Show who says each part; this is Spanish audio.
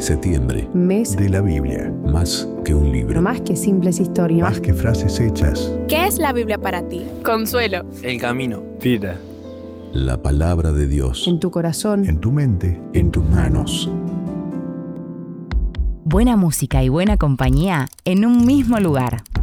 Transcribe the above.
Speaker 1: Septiembre.
Speaker 2: Mes
Speaker 3: de la Biblia.
Speaker 1: Más que un libro.
Speaker 2: más que simples historias.
Speaker 3: Más que frases hechas.
Speaker 4: ¿Qué es la Biblia para ti? Consuelo.
Speaker 5: El camino.
Speaker 6: Vida.
Speaker 1: La palabra de Dios.
Speaker 2: En tu corazón.
Speaker 3: En tu mente.
Speaker 1: En tus manos.
Speaker 7: Buena música y buena compañía en un mismo lugar.